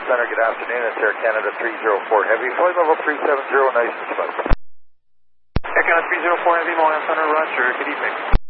Center, good afternoon. It's Air Canada 304 Heavy, flight level 370, nice and slow. Air Canada 304 Heavy, Montreal Center, roger, good evening.